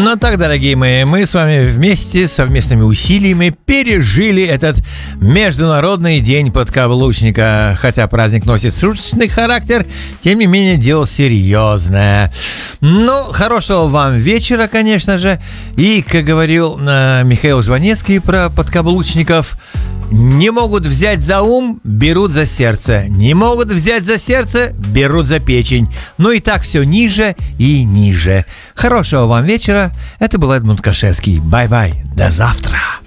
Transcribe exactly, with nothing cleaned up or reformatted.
Ну так, дорогие мои, мы с вами вместе, совместными усилиями пережили этот Международный день подкаблучника. Хотя праздник носит шуточный характер, тем не менее дело серьезное. Ну, хорошего вам вечера, конечно же. И, как говорил э, Михаил Жванецкий про подкаблучников, не могут взять за ум, берут за сердце. Не могут взять за сердце, берут за печень. Ну и так все ниже и ниже. Хорошего вам вечера. Это был Эдмунд Кашевский. Бай-бай. До завтра.